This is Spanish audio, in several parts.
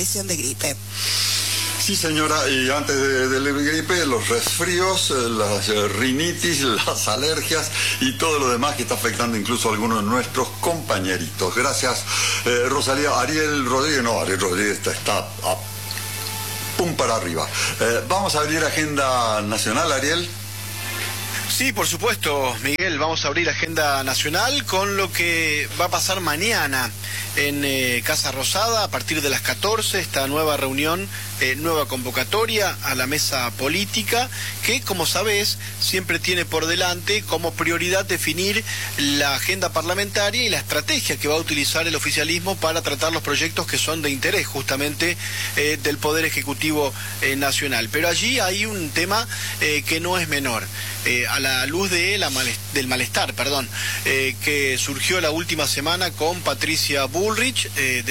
de gripe. Sí, señora, y antes del gripe, los resfríos, las rinitis, las alergias y todo lo demás que está afectando incluso a algunos de nuestros compañeritos. Gracias, Rosalía. Ariel Rodríguez está a pum para arriba. Vamos a abrir agenda nacional, Ariel. Sí, por supuesto, Miguel, vamos a abrir agenda nacional con lo que va a pasar mañana en Casa Rosada a partir de las 14, esta nueva reunión, nueva convocatoria a la mesa política, que como sabés siempre tiene por delante como prioridad definir la agenda parlamentaria y la estrategia que va a utilizar el oficialismo para tratar los proyectos que son de interés justamente del Poder Ejecutivo Nacional. Pero allí hay un tema que no es menor. A la luz del malestar, que surgió la última semana con Patricia Bullrich,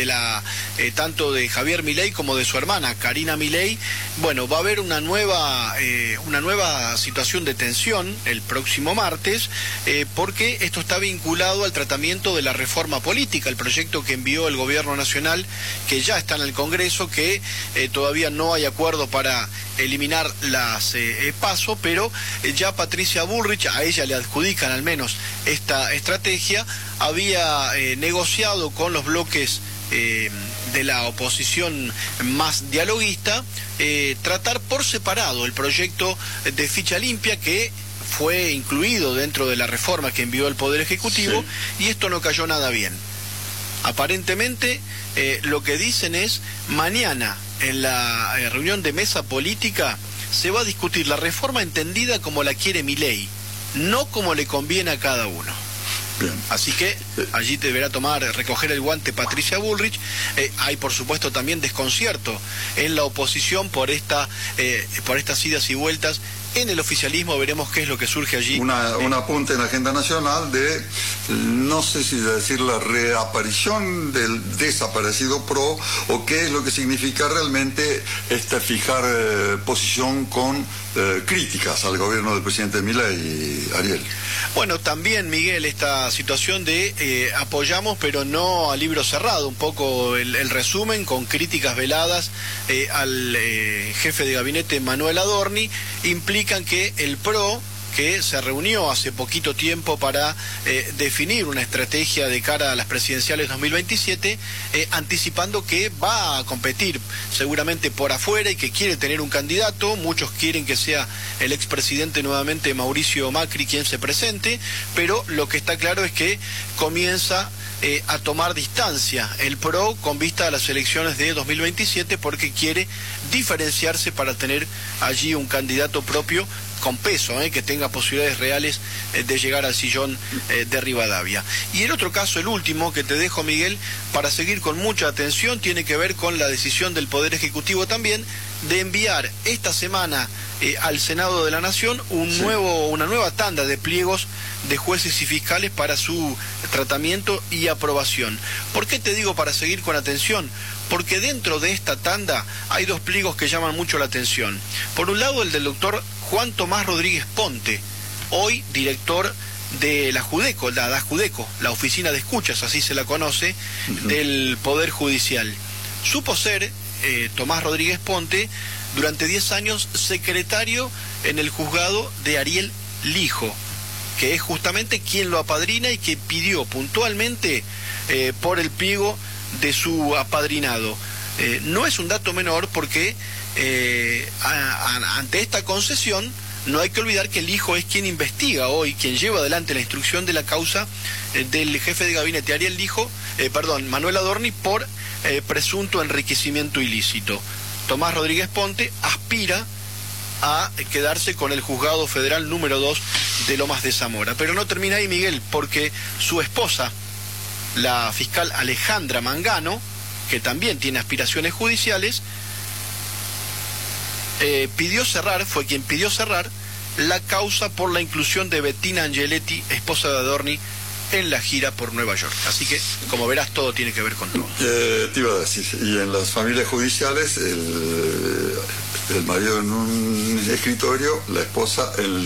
tanto de Javier Milei como de su hermana Karina Milei. Bueno, va a haber una nueva situación de tensión el próximo martes, porque esto está vinculado al tratamiento de la reforma política, el proyecto que envió el Gobierno Nacional, que ya está en el Congreso, que todavía no hay acuerdo para eliminar las PASO, pero ya Patricia Bullrich, a ella le adjudican al menos esta estrategia, había negociado con los bloques de la oposición más dialoguista, tratar por separado el proyecto de ficha limpia que fue incluido dentro de la reforma que envió el Poder Ejecutivo, sí. Y esto no cayó nada bien. Aparentemente lo que dicen es, mañana en la reunión de mesa política se va a discutir la reforma entendida como la quiere Milei, no como le conviene a cada uno. Bien. Así que allí deberá recoger el guante Patricia Bullrich. Hay por supuesto también desconcierto en la oposición por estas idas y vueltas. En el oficialismo veremos qué es lo que surge allí. Un apunte en la agenda nacional de, no sé si decir la reaparición del desaparecido PRO, o qué es lo que significa realmente fijar posición con críticas al gobierno del presidente Milei, Ariel. Bueno, también, Miguel, esta situación de apoyamos pero no a libro cerrado, un poco el resumen con críticas veladas al jefe de gabinete Manuel Adorni, implican que el PRO, que se reunió hace poquito tiempo para definir una estrategia de cara a las presidenciales 2027, anticipando que va a competir seguramente por afuera y que quiere tener un candidato. Muchos quieren que sea el expresidente nuevamente Mauricio Macri quien se presente, pero lo que está claro es que comienza a tomar distancia el PRO con vista a las elecciones de 2027, porque quiere diferenciarse para tener allí un candidato propio con peso, que tenga posibilidades reales de llegar al sillón de Rivadavia. Y el otro caso, el último que te dejo, Miguel, para seguir con mucha atención, tiene que ver con la decisión del Poder Ejecutivo también de enviar esta semana al Senado de la Nación una nueva tanda de pliegos de jueces y fiscales para su tratamiento y aprobación. ¿Por qué te digo para seguir con atención? Porque dentro de esta tanda hay dos pliegos que llaman mucho la atención. Por un lado, el del doctor Juan Tomás Rodríguez Ponte, hoy director de la Judeco, la Oficina de Escuchas, así se la conoce, del Poder Judicial. Supo ser Tomás Rodríguez Ponte durante 10 años secretario en el juzgado de Ariel Lijo, que es justamente quien lo apadrina y que pidió puntualmente por el pliego de su apadrinado. No es un dato menor porque ante esta concesión no hay que olvidar que el hijo es quien investiga hoy, quien lleva adelante la instrucción de la causa del jefe de gabinete Manuel Adorni, por presunto enriquecimiento ilícito. Tomás Rodríguez Ponte aspira a quedarse con el juzgado federal número 2 de Lomas de Zamora. Pero no termina ahí, Miguel, porque su esposa, la fiscal Alejandra Mangano, que también tiene aspiraciones judiciales, fue quien pidió cerrar la causa por la inclusión de Bettina Angeletti, esposa de Adorni, en la gira por Nueva York. Así que, como verás, todo tiene que ver con todo. Te iba a decir, y en las familias judiciales, el marido en un escritorio, la esposa en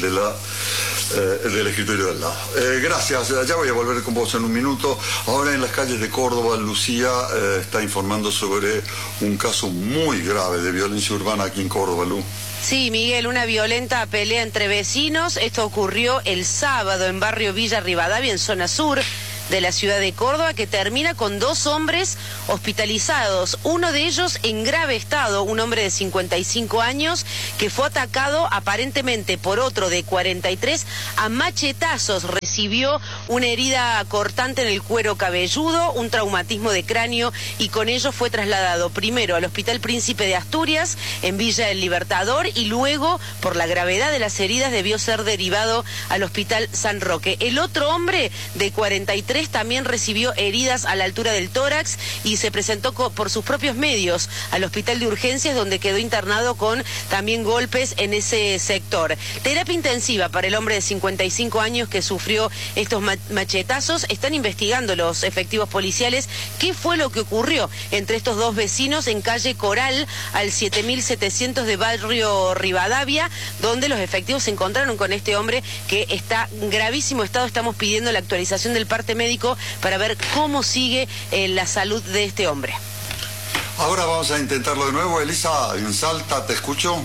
el del escritorio del lado. Gracias, ya voy a volver con vos en un minuto. Ahora en las calles de Córdoba, Lucía está informando sobre un caso muy grave de violencia urbana aquí en Córdoba, Lu. Sí, Miguel, una violenta pelea entre vecinos. Esto ocurrió el sábado en barrio Villa Rivadavia, en zona sur de la ciudad de Córdoba, que termina con 2 hombres hospitalizados, uno de ellos en grave estado, un hombre de 55 años que fue atacado aparentemente por otro de 43 a machetazos, recibió una herida cortante en el cuero cabelludo, un traumatismo de cráneo y con ello fue trasladado primero al Hospital Príncipe de Asturias en Villa del Libertador y luego, por la gravedad de las heridas, debió ser derivado al Hospital San Roque. El otro hombre de 43 también recibió heridas a la altura del tórax y se presentó por sus propios medios al hospital de urgencias, donde quedó internado con también golpes en ese sector. Terapia intensiva para el hombre de 55 años que sufrió estos machetazos. Están investigando los efectivos policiales qué fue lo que ocurrió entre estos 2 vecinos en calle Coral al 7700 de barrio Rivadavia, donde los efectivos se encontraron con este hombre que está en gravísimo estado. Estamos pidiendo la actualización del parte médico para ver cómo sigue la salud de este hombre. Ahora vamos a intentarlo de nuevo. Elisa, en Salta, ¿te escucho?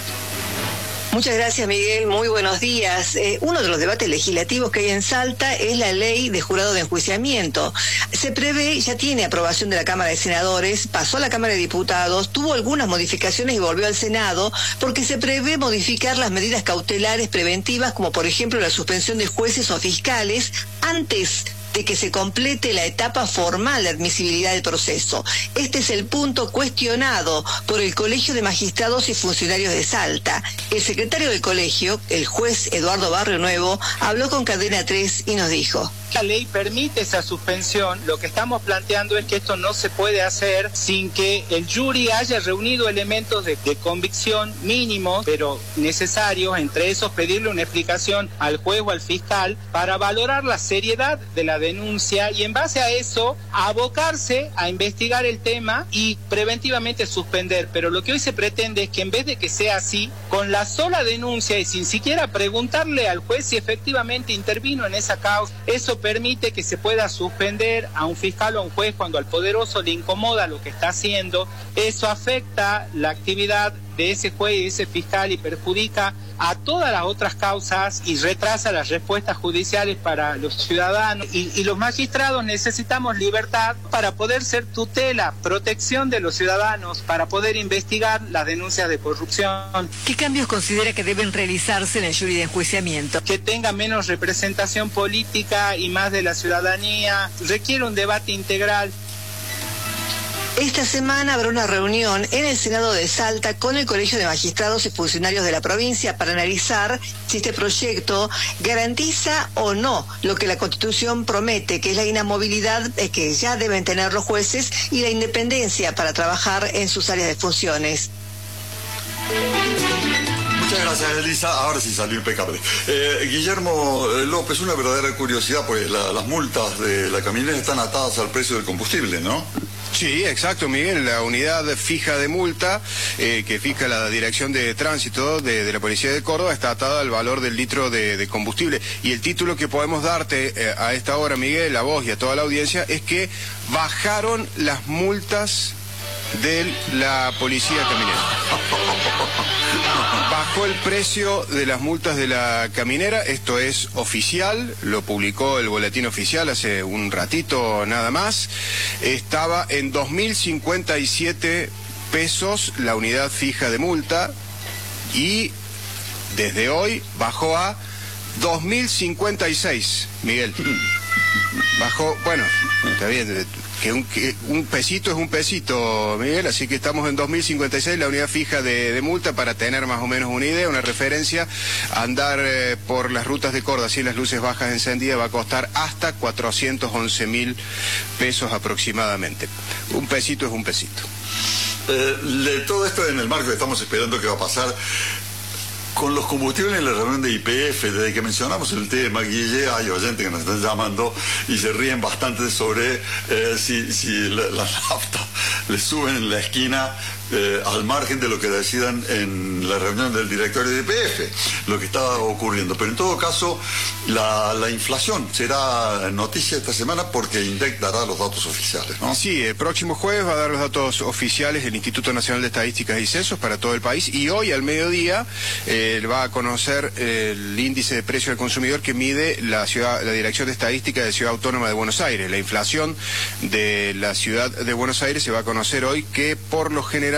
Muchas gracias, Miguel. Muy buenos días. Uno de los debates legislativos que hay en Salta es la ley de jurado de enjuiciamiento. Se prevé, ya tiene aprobación de la Cámara de Senadores, pasó a la Cámara de Diputados, tuvo algunas modificaciones y volvió al Senado, porque se prevé modificar las medidas cautelares preventivas, como por ejemplo la suspensión de jueces o fiscales antes de que se complete la etapa formal de admisibilidad del proceso. Este es el punto cuestionado por el Colegio de Magistrados y Funcionarios de Salta. El secretario del colegio, el juez Eduardo Barrio Nuevo, habló con Cadena 3 y nos dijo: la ley permite esa suspensión. Lo que estamos planteando es que esto no se puede hacer sin que el jury haya reunido elementos de convicción mínimos, pero necesarios, entre esos pedirle una explicación al juez o al fiscal para valorar la seriedad de la denuncia y en base a eso abocarse a investigar el tema y preventivamente suspender. Pero lo que hoy se pretende es que en vez de que sea así, con la sola denuncia y sin siquiera preguntarle al juez si efectivamente intervino en esa causa, eso permite que se pueda suspender a un fiscal o a un juez cuando al poderoso le incomoda lo que está haciendo. Eso afecta la actividad de ese juez y de ese fiscal y perjudica a todas las otras causas y retrasa las respuestas judiciales para los ciudadanos. Y los magistrados necesitamos libertad para poder ser tutela, protección de los ciudadanos, para poder investigar las denuncias de corrupción. ¿Qué cambios considera que deben realizarse en el jury de enjuiciamiento? Que tenga menos representación política y más de la ciudadanía. Requiere un debate integral. Esta semana habrá una reunión en el Senado de Salta con el Colegio de Magistrados y Funcionarios de la provincia para analizar si este proyecto garantiza o no lo que la Constitución promete, que es la inamovilidad que ya deben tener los jueces y la independencia para trabajar en sus áreas de funciones. Muchas gracias, Elisa. Ahora sí salió impecable. Guillermo López, una verdadera curiosidad, pues las multas de la camioneta están atadas al precio del combustible, ¿no? Sí, exacto, Miguel. La unidad fija de multa que fija la Dirección de Tránsito de la Policía de Córdoba está atada al valor del litro de combustible. Y el título que podemos darte a esta hora, Miguel, a vos y a toda la audiencia, es que bajaron las multas de la policía caminera. Bajó el precio de las multas de la caminera, esto es oficial, lo publicó el Boletín Oficial hace un ratito nada más. Estaba en 2.057 pesos la unidad fija de multa y desde hoy bajó a 2.056, Miguel. Bajó, bueno, está bien, que un pesito es un pesito, Miguel, así que estamos en 2.056 la unidad fija de multa para tener más o menos una idea, una referencia. Andar por las rutas de Córdoba sin las luces bajas encendidas va a costar hasta 411.000 pesos aproximadamente. Un pesito es un pesito. Todo esto en el marco que estamos esperando que va a pasar. Con los combustibles en la reunión de YPF, desde que mencionamos el tema, Guille, hay oyentes que nos están llamando y se ríen bastante sobre si la nafta le suben en la esquina al margen de lo que decidan en la reunión del directorio de YPF, lo que está ocurriendo. Pero en todo caso, la inflación será noticia esta semana porque INDEC dará los datos oficiales, ¿no? Sí, el próximo jueves va a dar los datos oficiales el Instituto Nacional de Estadísticas y Censos para todo el país, y hoy al mediodía va a conocer el índice de precio del consumidor que mide la Dirección de Estadística de Ciudad Autónoma de Buenos Aires. La inflación de la ciudad de Buenos Aires se va a conocer hoy, que por lo general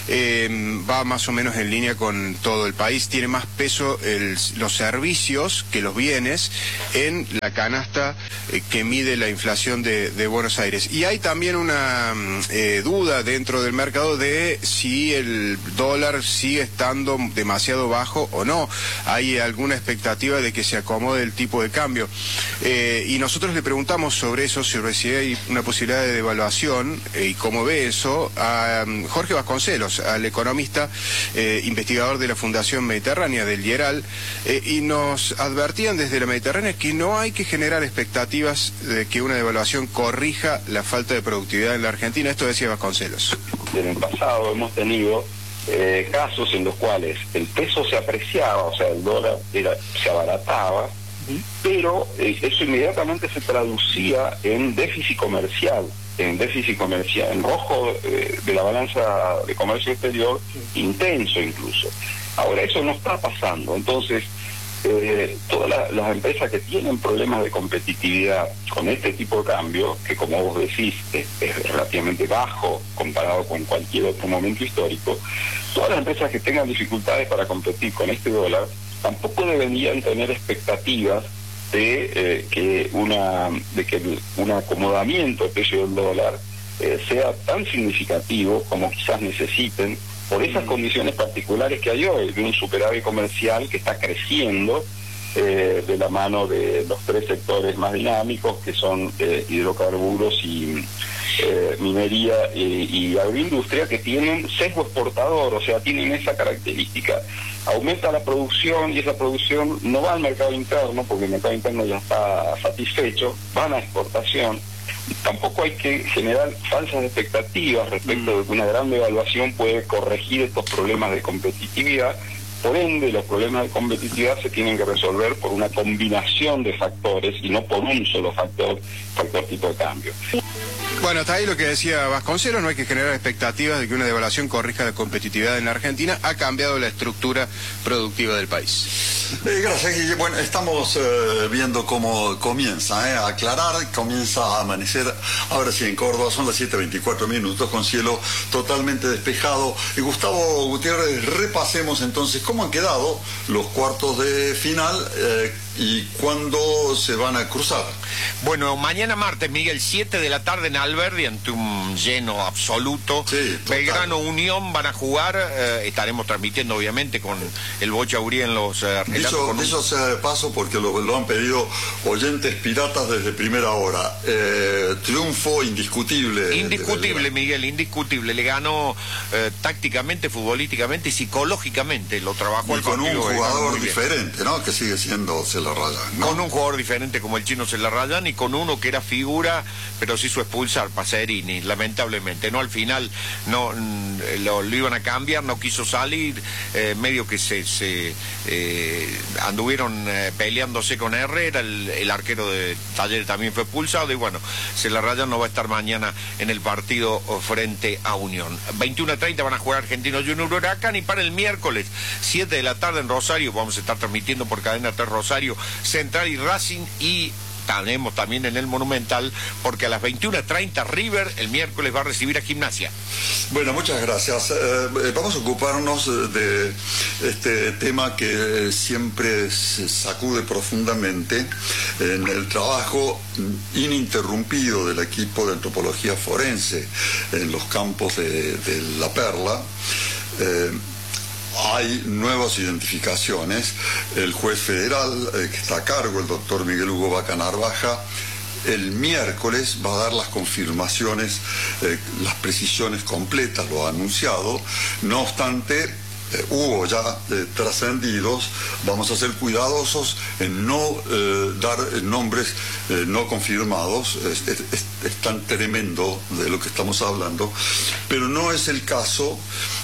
va más o menos en línea con todo el país. Tiene más peso los servicios que los bienes en la canasta que mide la inflación de Buenos Aires. Y hay también una duda dentro del mercado de si el dólar sigue estando demasiado bajo o no. Hay alguna expectativa de que se acomode el tipo de cambio. Y nosotros le preguntamos sobre eso, sobre si hay una posibilidad de devaluación y cómo ve eso a Jorge Vasconcelos, al economista investigador de la Fundación Mediterránea, del IERAL, y nos advertían desde la Mediterránea que no hay que generar expectativas de que una devaluación corrija la falta de productividad en la Argentina. Esto decía Vasconcelos. En el pasado hemos tenido casos en los cuales el peso se apreciaba, o sea, el dólar se abarataba, pero eso inmediatamente se traducía en déficit comercial, en rojo de la balanza de comercio exterior, intenso incluso. Ahora, eso no está pasando. Entonces, todas las empresas que tienen problemas de competitividad con este tipo de cambio, que como vos decís es relativamente bajo comparado con cualquier otro momento histórico, todas las empresas que tengan dificultades para competir con este dólar tampoco deberían tener expectativas de que un acomodamiento del precio del dólar sea tan significativo como quizás necesiten, por esas condiciones particulares que hay hoy, de un superávit comercial que está creciendo de la mano de los tres sectores más dinámicos, que son hidrocarburos y minería y agroindustria, que tienen sesgo exportador, o sea, tienen esa característica. Aumenta la producción y esa producción no va al mercado interno, porque el mercado interno ya está satisfecho, van a exportación. Tampoco hay que generar falsas expectativas respecto de que una gran devaluación puede corregir estos problemas de competitividad. Por ende, los problemas de competitividad se tienen que resolver por una combinación de factores y no por un solo factor tipo de cambio. Bueno, hasta ahí lo que decía Vasconcelos, no hay que generar expectativas de que una devaluación corrija la competitividad en la Argentina. Ha cambiado la estructura productiva del país. Gracias, Guille. Bueno, estamos viendo cómo comienza a aclarar, comienza a amanecer. Ahora sí, en Córdoba son las 7:24, con cielo totalmente despejado. Y Gustavo Gutiérrez, repasemos entonces cómo han quedado los cuartos de final y cuándo se van a cruzar. Bueno, mañana martes, Miguel, 7 de la tarde en Alberdi, ante un lleno absoluto. Sí, Belgrano Unión van a jugar, estaremos transmitiendo obviamente con el Bocha Urí en los relatos. Eso sea de paso porque lo han pedido oyentes piratas desde primera hora. Triunfo indiscutible. Indiscutible, Miguel, indiscutible. Le ganó tácticamente, futbolísticamente y psicológicamente. Lo trabajó y el con un jugador diferente, ¿no? Que sigue siendo Celarrayán, ¿no? Con un jugador diferente como el chino Celarrayán y con uno que era figura, pero se hizo expulsar, Pacerini, lamentablemente. No, al final no lo iban a cambiar, no quiso salir, medio que se anduvieron peleándose con Herrera, el arquero de Talleres también fue expulsado y bueno, Celarrayán no va a estar mañana en el partido frente a Unión. 21:30 van a jugar Argentinos Juniors Huracán y para el miércoles 7 de la tarde en Rosario vamos a estar transmitiendo por Cadena 3 Rosario, Central y Racing, y tenemos también en el Monumental, porque a las 21:30 River el miércoles va a recibir a Gimnasia. Bueno, muchas gracias. Vamos a ocuparnos de este tema que siempre se sacude profundamente en el trabajo ininterrumpido del equipo de antropología forense en los campos de La Perla. Hay nuevas identificaciones. El juez federal que está a cargo, el doctor Miguel Hugo Vaca Narvaja, el miércoles va a dar las confirmaciones, las precisiones completas, lo ha anunciado. No obstante, hubo ya trascendidos, vamos a ser cuidadosos en no dar nombres no confirmados. Es tan tremendo de lo que estamos hablando, pero no es el caso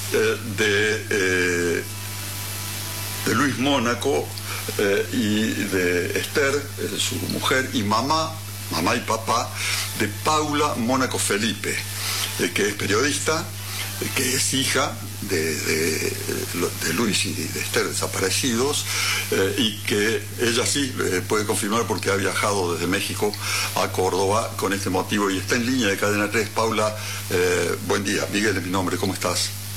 de Luis Mónaco y de Esther, su mujer, y mamá y papá de Paula Mónaco Felipe, que es periodista, que es hija de Luis y de Esther desaparecidos, y que ella sí puede confirmar porque ha viajado desde México a Córdoba con este motivo y está en línea de Cadena 3. Paula, buen día. Miguel es mi nombre, ¿cómo estás?